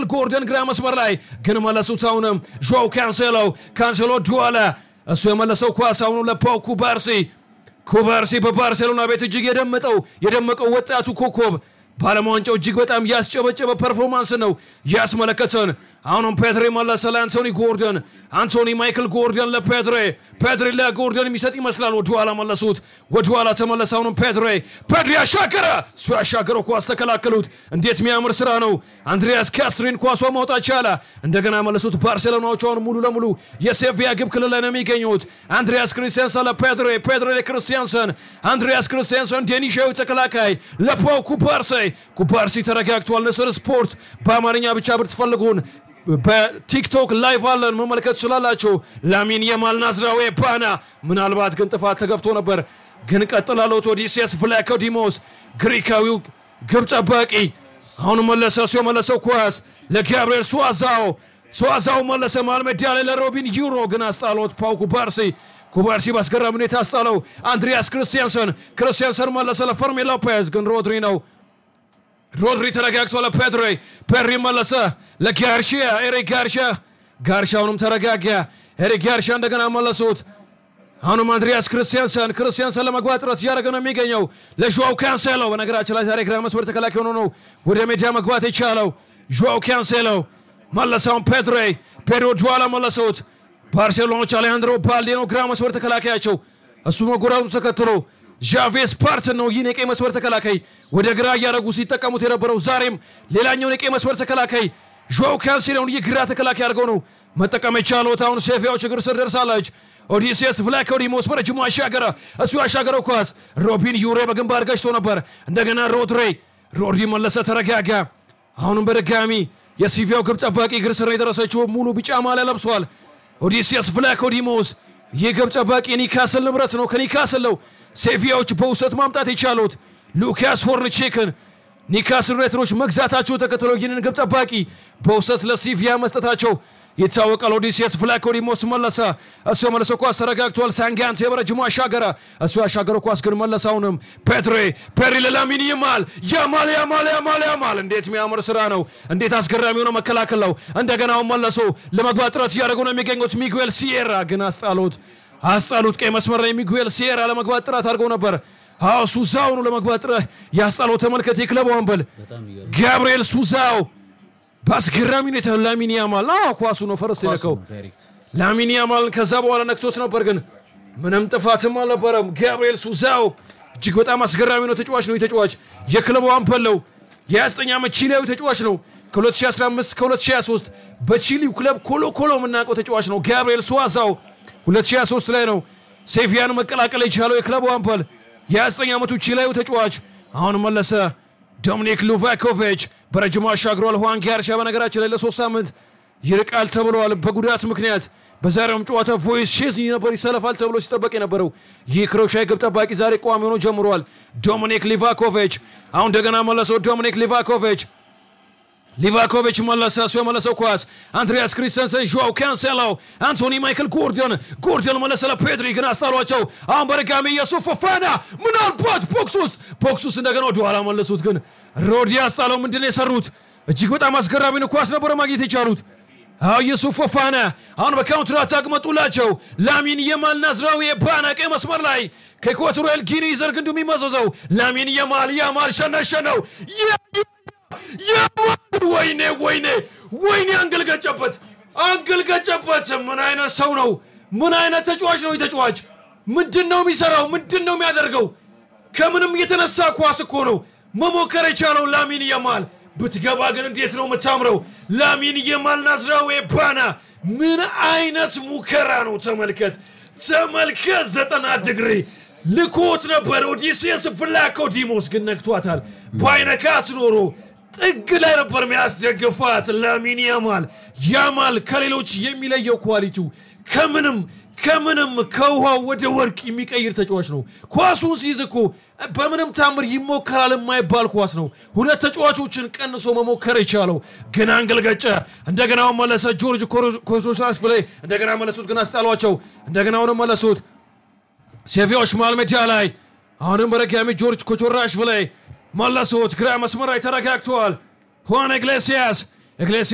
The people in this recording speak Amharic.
ጎርደን ግራ መስመር ላይ ግን መለሱት አሁንም ጆው ካንሴሎ ዱዋላ እሱ የመለሰው ኳስ አሁኑ ለፓው ኩባርሲ በባርሴሎና ቤት እጅግ የደመቀው ወጣቱ ኮከብ ባለሙ ዋንጫው እጅግ በጣም ያስጨበጨበ ፐርፎርማንስ ነው ያስመለከተን አሁንም ፔድሪ መለሰ አንቶኒ ማይክል ጎርደን ፔድሪ ለጎርደን የሚሰጥ ይመስላል ወደኋላ መለሱት ወደኋላ ተመለሰ አሁንም ፔድሪ ያሻገረው ኳስ ተከላከሉት እንዴት የሚያምር ስራ ነው አንድሪያስ ካስትሪን ኳሷ ማውጣት ቻለ እንደገና መለሱት ባርሴሎናዎች አሁን ሙሉ ለሙሉ የሴቪያ ግብ ክልል ላይ ነው የሚገኙት አንድሪያስ ክሪስቲያንሰን ለፔድሪ ለክሪስቲያንሰን አንድሪያስ ክሪስቲያንሰን ዴኒሻው ተከላካይ ለፓው ኩባርሲ ተረጋግቷል ንስር ስፖርት በአማርኛ ብቻ ብትፈልጉን በቲክቶክ ላይቭ አለን መመልከት ትችላላችሁ ላሚን ያማል ናዝራዊ ባና ምናልባት ግን ጥፋት ተገፍቶ ነበር ግን ቀጥላለው ኦዲሲያስ ፍላኮዲሞስ ግሪካዊው ግብ ጠባቂ አሁን መለሰው ኳስ ለጋብሪኤል ሱዋዛው መለሰ ማልሜዳ ላይ ለሮቢን ዩሮ ግን አስጣሎት ፓው ኩባርሲ ባስገራሚ ሁኔታ አስጣለው አንድሪያስ ክሪስቲያንሰን መለሰ ለፈርሚ ሎፔዝ ግን ሮድሪ ተረጋግቶ ለፔድሪ መለሰ ለጋርሺያ ኤሪክ ጋርሺያውንም ተረጋጋ ኤሪክ ጋርሺያ እንደገና መለሱት አሁንም አንድሪያስ ክሪስቲያንሰን ለመግባት ጥረት እያደረገ ነው የሚገኘው ለጆው ካንሴሎ በነገራችን ላይ ዛሬ ግራ መስመር ተከላካይ ሆኖ ነው ወደ ሜዳ መግባት የቻለው ጆው ካንሴሎ መለሰውን ፔድሪ ዱዋላ መለሱት ባርሴሎናዎች አሌሃንድሮ ባልዴኖ ግራ መስመር ተከላካያቸው እሱ መጎዳቱን ተከትሎ ጃቪ ስፓርተን ነው ይህን የቀይ መስመር ተከላካይ ወደ ግራ እያደረጉ ሲጠቀሙት የነበረው ዛሬም ሌላኛውን የቀይ መስመር ተከላካይ ጆው ካንሴሎን የግራ ተከላካይ አድርገው ነው መጠቀም የቻለው አሁን ሴቪያዎች እግር ስር ደርሳለች ኦዲሲያስ ፍላኮዲሞስ በረጅሙ ያሻገረው ኳስ ሮቢን ዩሬ በግንባር ገጭቶ ነበር እንደገና ሮድሪ መለሰ ተረጋጋ አሁንም በድጋሚ የሴቪያው ግብ ጠባቂ እግር ስር የደረሰችው ሙሉ ቢጫ ማሊያ ለብሷል ኦዲሲያስ ፍላኮዲሞስ የግብ ጠባቂ ኒካስል ንብረት ነው ከኒካስል ነው ሴቪያዎች በውሰት ማምጣት የቻሉት ሉካስ ሆርንቼክን ኒካስል ዩናይትዶች መግዛታቸው ተከትሎ ይህንን ግብ ጠባቂ በውሰት ለሴቪያ መስጠታቸው ይታወቃል ኦዲሲያስ ፍላኮዲሞስ መለሰ መለሰው ኳስ ተረጋግቷል ሳንጋንስ የበረጅሙ ያሻገረው ኳስ ግን መለሰውንም ፔድሪ ለላሚን ያማል እንዴት የሚያምር ስራ ነው እንዴት አስገራሚ ሆነ መከላከል ነው እንደገናው መለሶ ለመግባት ጥረት ያደረጉ ነው የሚገኙት ሚጉኤል ሲየራ ግን አስጣሉት ቀይ መስመር ላይ ሚጉኤል ሲየራ ለመግባት ጥረት አድርገው ነበር ሱዛው ነው ለመግባት ጥረት ያስጣለው ተመልከት የክለቡ አምበል ጋብሪኤል ሱዛው ባስገራሚ ሁኔታ ላሚን ያማል ኳሱ ነው ፈረስ የለከው ላሚን ያማል ከዛ በኋላ ነክቶት ነበር ግን ምንም ጥፋትም አልነበረም ጋብሪኤል ሱዛው እጅግ በጣም አስገራሚ ነው ተጫዋች የክለቡ አምበል ነው የ29 ዓመት ቺሊያዊ ተጫዋች ነው ከ2015 ከ2023 በቺሊው ክለብ ኮሎ የምናውቀው ተጫዋች ነው ጋብሪኤል ሱዛው 2023 ላይ ነው ሴቪያን መቀላቀል የቻለው የክለቡ አምበል የ29 ዓመቱ ቺሊያዊ ተጫዋች አሁን መለሰ ዶሚኒክ ሉቫኮቪች በረጅሙ አሻግሯል ሁዋን ጋርሺያ በነገራችን ላይ ለ3 ሳምንት ይርቃል ተብሏል በጉዳት ምክንያት በዛሬውም ጨዋታ ቮይስ ሼዝኒ ነበር ይሰለፋል ተብሎ ሲጠበቅ የነበረው ይህ ክሮሻይ ግብ ጠባቂ ዛሬ ቋሚ ሆኖ ጀምሯል ዶሚኒክ ሊቫኮቪች አሁን እንደገና መለሰው ዶሚኒክ ሊቫኮቪች መለሰው ኳስ አንድሪያስ ክሪስቲያንሰን ጆው ካንሴሎ አንቶኒ ማይክል ጎርደን መለሰ ለፔድሪ ግን አስጣሏቸው አሁን በድጋሚ የሱፍ ፎፋና ምናልባት ቦክስ ውስጥ እንደገና ወደኋላ መለሱት ግን ሮድሪ አስጣለው ምንድነው የሰሩት እጅግ በጣም አስገራሚ ነው ኳስ ነበር ማግኘት የቻሉት የሱፍ ፎፋና አሁን በካውንተር አታክ መጡላቸው ላሚን ያማል ናዝራዊ ባና ቀይ መስመር ላይ ከኢኳቶሪያል ጊኒ ዘርግ እንደሚመዘዘው ላሚን ያማል ሸነሸነው ወይኔ አንገልገጨበት ምን አይነት ሰው ነው ምን አይነት ተጫዋች ነው ተጫዋች ምንድነው የሚሰራው ምንድነው የሚያደርገው ከምንም የተነሳ ኳስ እኮ ነው መሞከር የቻለው ላሚን ያማል ብትገባ ግን እንዴት ነው የምታምረው ላሚን ያማል ናዝራዊ ባና ምን አይነት ሙከራ ነው ተመልከት 90 ዲግሪ ልኮት ነበር ኦዲሲያስ ፍላኮዲሞስ ግን ነክቷታል ባይነካት ኖሮ ጥግ ላይ ነበር የሚያስደግፋት ላሚን ያማል ከሌሎች የሚለየው ኳሊቲው ከምንም ከውሃው ወደ ወርቅ የሚቀይር ተጫዋች ነው ኳሱን ሲይዝኮ በምንም ታምር ይሞከራል የማይባል ኳስ ነው ሁለት ተጫዋቾችን ቀንሶ መሞከር የቻለው ግን አንገልገጨ እንደገናው መለሰ ጆርጅ ኮቾራሽ ፍላይ እንደገና መለሱት ግን አስጣሏቸው እንደገናው መለሱት ሴቪያዎች ማልሜዳ ላይ አሁንም በረጋሚ ጆርጅ ኮቾራሽ ፍላይ መለሱት ግራ መስመር ላይ ተረጋግቷል ሁዋን ኢግሌሲያስ